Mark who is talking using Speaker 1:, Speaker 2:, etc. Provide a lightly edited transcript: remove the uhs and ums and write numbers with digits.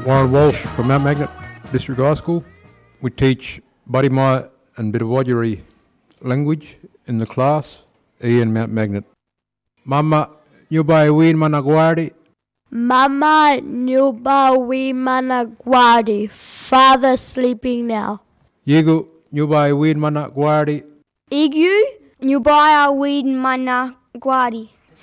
Speaker 1: Warren Walsh from Mount Magnet District High School. We teach Budimai and Bidawajiri language in the class, Ian Mount Magnet. Mama nyubai win managwadi.
Speaker 2: Mama nyubai managwadi. Father sleeping now.
Speaker 1: Yigu nyubai win managwadi.
Speaker 3: Igu nyubai win managwadi.